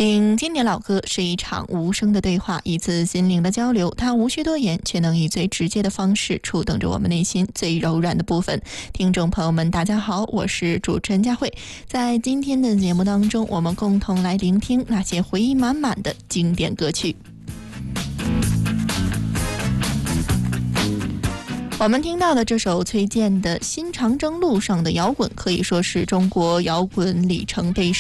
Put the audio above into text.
听经典老歌是一场无声的对话，一次心灵的交流，它无需多言，却能以最直接的方式触动着我们内心最柔软的部分。听众朋友们大家好，我是主持人佳慧。在今天的节目当中，我们共同来聆听那些回忆满满的经典歌曲。我们听到的这首崔健的《新长征路上的摇滚》，可以说是中国摇滚里程碑